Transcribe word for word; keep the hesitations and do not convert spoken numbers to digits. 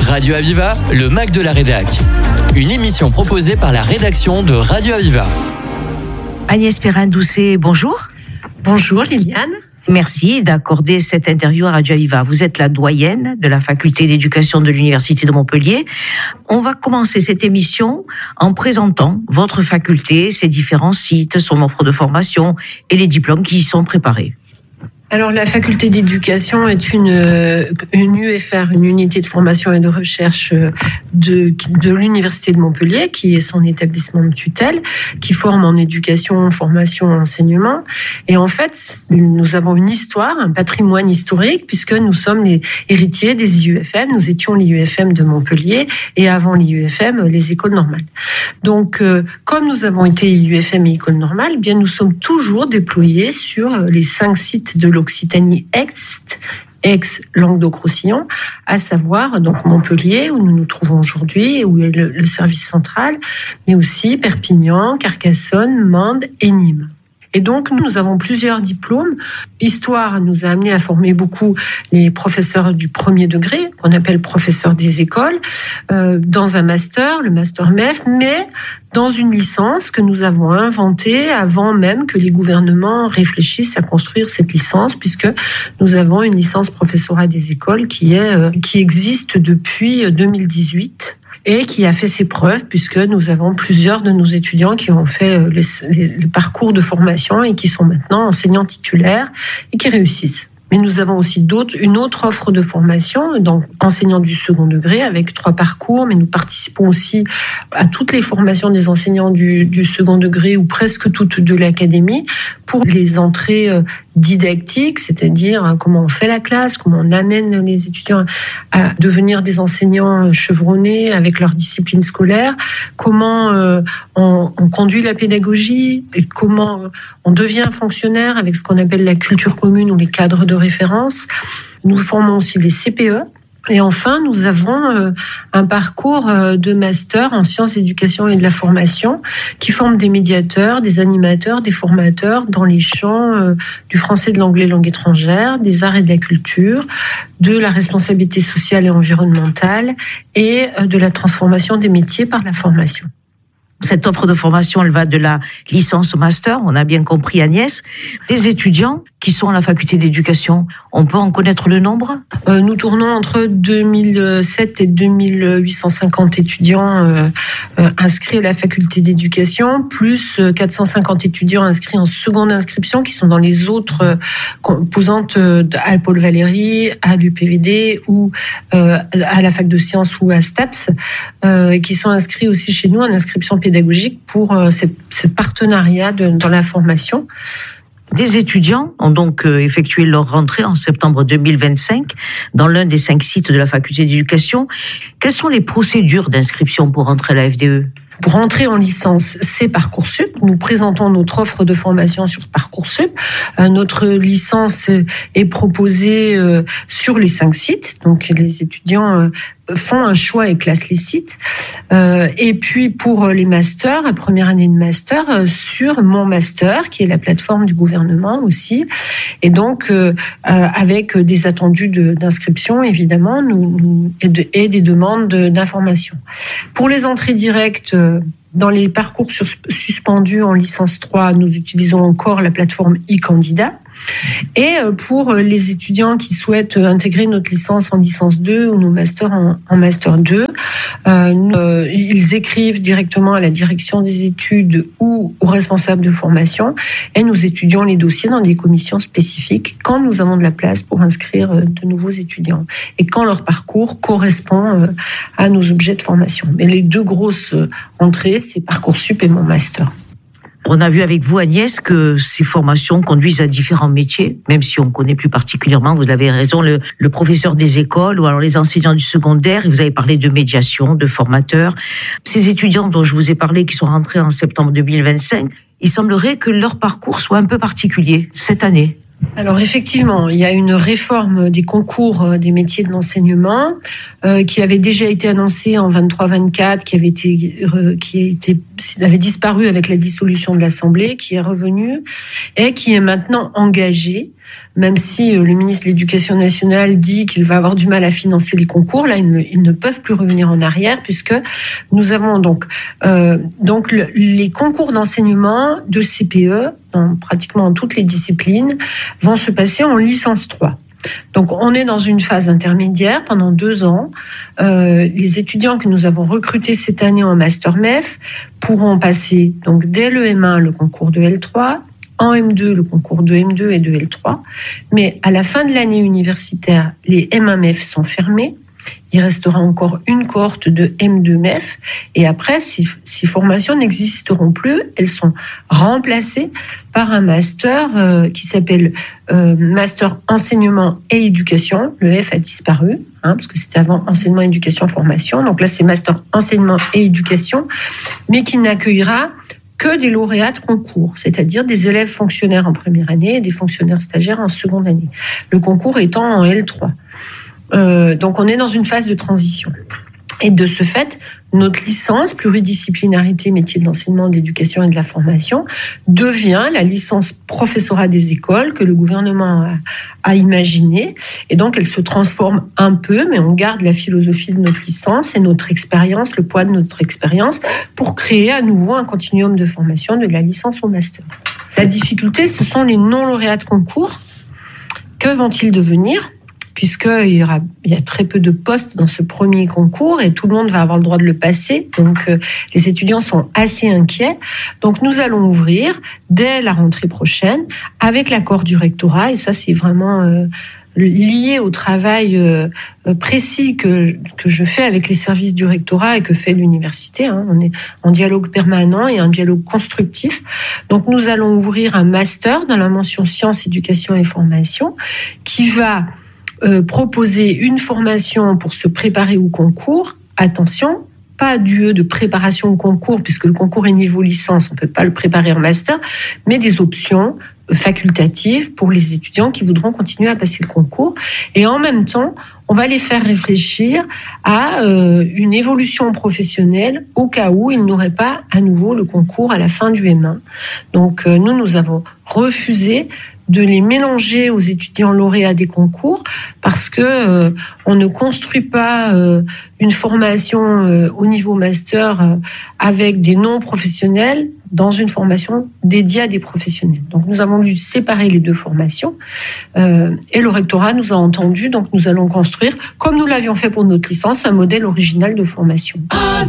Radio Aviva, le Mac de la Rédac. Une émission proposée par la rédaction de Radio Aviva. Agnès Perrin-Doucet, bonjour. Bonjour Liliane. Merci d'accorder cette interview à Radio Aviva. Vous êtes la doyenne de la faculté d'éducation de l'Université de Montpellier. On va commencer cette émission en présentant votre faculté, ses différents sites, son offre de formation et les diplômes qui y sont préparés. Alors, la faculté d'éducation est une, une U F R, une unité de formation et de recherche de, de l'Université de Montpellier, qui est son établissement de tutelle, qui forme en éducation, formation, enseignement. Et en fait, nous avons une histoire, un patrimoine historique, puisque nous sommes les héritiers des I U F M. Nous étions l'I U F M de Montpellier et avant l'I U F M, les écoles normales. Donc, comme nous avons été I U F M et écoles normales, eh bien, nous sommes toujours déployés sur les cinq sites de l'Occitanie Est, ex-Languedoc-Roussillon, à savoir donc Montpellier, où nous nous trouvons aujourd'hui, où est le, le service central, mais aussi Perpignan, Carcassonne, Mende et Nîmes. Et donc, nous avons plusieurs diplômes. Histoire nous a amené à former beaucoup les professeurs du premier degré, qu'on appelle professeurs des écoles, euh, dans un master, le master M E F, mais dans une licence que nous avons inventée avant même que les gouvernements réfléchissent à construire cette licence, puisque nous avons une licence professorat des écoles qui est, euh, qui existe depuis deux mille dix-huit. Et qui a fait ses preuves, puisque nous avons plusieurs de nos étudiants qui ont fait le, le parcours de formation et qui sont maintenant enseignants titulaires et qui réussissent. Mais nous avons aussi d'autres, une autre offre de formation, donc enseignants du second degré, avec trois parcours, mais nous participons aussi à toutes les formations des enseignants du, du second degré, ou presque toutes de l'académie, pour les entrées didactiques, c'est-à-dire comment on fait la classe, comment on amène les étudiants à devenir des enseignants chevronnés avec leur discipline scolaire, comment euh, on, on conduit la pédagogie, et comment on devient fonctionnaire avec ce qu'on appelle la culture commune ou les cadres de référence. Nous formons aussi les C P E. Et enfin, nous avons euh, un parcours euh, de master en sciences d'éducation et de la formation qui forme des médiateurs, des animateurs, des formateurs dans les champs euh, du français, de l'anglais, langue étrangère, des arts et de la culture, de la responsabilité sociale et environnementale et euh, de la transformation des métiers par la formation. Cette offre de formation, elle va de la licence au master, on a bien compris Agnès. Les étudiants qui sont à la faculté d'éducation, on peut en connaître le nombre ? euh, Nous tournons entre deux mille sept et deux mille huit cent cinquante étudiants euh, euh, inscrits à la faculté d'éducation, plus quatre cent cinquante étudiants inscrits en seconde inscription, qui sont dans les autres euh, composantes euh, à Paul Valéry, à l'U P V D ou euh, à la fac de sciences ou à STAPS, euh, et qui sont inscrits aussi chez nous en inscription pédagogique pour euh, cette, ce partenariat de, dans la formation. Des étudiants ont donc effectué leur rentrée en septembre deux mille vingt-cinq dans l'un des cinq sites de la faculté d'éducation. Quelles sont les procédures d'inscription pour entrer à la F D E ? Pour entrer en licence, c'est Parcoursup. Nous présentons notre offre de formation sur Parcoursup. Euh, notre licence est proposée euh, sur les cinq sites. Donc, les étudiants euh, font un choix et classent les sites. Euh, et puis, pour les masters, la première année de master, euh, sur Mon Master, qui est la plateforme du gouvernement aussi. Et donc, euh, euh, avec des attendus de, d'inscription, évidemment, nous, nous, et, de, et des demandes de, d'information. Pour les entrées directes, dans les parcours suspendus en licence trois, nous utilisons encore la plateforme e-candidat. Et pour les étudiants qui souhaitent intégrer notre licence en licence deux ou nos masters en, en master deux, euh, euh, ils écrivent directement à la direction des études ou au responsable de formation et nous étudions les dossiers dans des commissions spécifiques quand nous avons de la place pour inscrire de nouveaux étudiants et quand leur parcours correspond à nos objets de formation. Mais les deux grosses entrées, c'est Parcoursup et Mon Master. On a vu avec vous, Agnès, que ces formations conduisent à différents métiers, même si on connaît plus particulièrement, vous avez raison, le, le professeur des écoles ou alors les enseignants du secondaire. Et vous avez parlé de médiation, de formateurs. Ces étudiants dont je vous ai parlé, qui sont rentrés en septembre deux mille vingt-cinq, il semblerait que leur parcours soit un peu particulier cette année. Alors effectivement, il y a une réforme des concours des métiers de l'enseignement euh, qui avait déjà été annoncée en vingt-trois vingt-quatre, qui avait été euh, qui a été avait disparu avec la dissolution de l'Assemblée, qui est revenu et qui est maintenant engagé, même si le ministre de l'Éducation nationale dit qu'il va avoir du mal à financer les concours. Là, ils ne, ils ne peuvent plus revenir en arrière, puisque nous avons donc, euh, donc le, les concours d'enseignement de C P E, dans pratiquement toutes les disciplines, vont se passer en licence trois. Donc, on est dans une phase intermédiaire pendant deux ans. Euh, les étudiants que nous avons recrutés cette année en Master M E F pourront passer, donc, dès le M un, le concours de L trois, en M deux, le concours de M deux et de L trois. Mais à la fin de l'année universitaire, les M un M E F sont fermés. Il restera encore une cohorte de M deux M E F. Et après, ces, ces formations n'existeront plus. Elles sont remplacées par un master euh, qui s'appelle euh, Master Enseignement et Éducation. Le F a disparu, hein, parce que c'était avant Enseignement, Éducation, Formation. Donc là, c'est Master Enseignement et Éducation, mais qui n'accueillera que des lauréats de concours, c'est-à-dire des élèves fonctionnaires en première année et des fonctionnaires stagiaires en seconde année. Le concours étant en L trois. Euh, donc on est dans une phase de transition. Et de ce fait, notre licence pluridisciplinarité métier de l'enseignement, de l'éducation et de la formation devient la licence professorat des écoles que le gouvernement a, a imaginée. Et donc elle se transforme un peu, mais on garde la philosophie de notre licence et notre expérience, le poids de notre expérience, pour créer à nouveau un continuum de formation de la licence au master. La difficulté, ce sont les non-lauréats de concours. Que vont-ils devenir ? Puisqu'il y aura, il y a très peu de postes dans ce premier concours et tout le monde va avoir le droit de le passer. Donc, euh, les étudiants sont assez inquiets. Donc, nous allons ouvrir dès la rentrée prochaine avec l'accord du rectorat. Et ça, c'est vraiment euh, lié au travail euh, précis que, que je fais avec les services du rectorat et que fait l'université. Hein. On est en dialogue permanent et un dialogue constructif. Donc, nous allons ouvrir un master dans la mention sciences, éducation et formation qui va Euh, proposer une formation pour se préparer au concours. Attention, pas du de préparation au concours, puisque le concours est niveau licence, on ne peut pas le préparer en master, mais des options facultatives pour les étudiants qui voudront continuer à passer le concours. Et en même temps, on va les faire réfléchir à euh, une évolution professionnelle au cas où ils n'auraient pas à nouveau le concours à la fin du M un. Donc euh, nous, nous avons refusé de les mélanger aux étudiants lauréats des concours parce que euh, on ne construit pas euh, une formation euh, au niveau master euh, avec des non-professionnels dans une formation dédiée à des professionnels. Donc nous avons dû séparer les deux formations euh, et le rectorat nous a entendus, donc nous allons construire, comme nous l'avions fait pour notre licence, un modèle original de formation.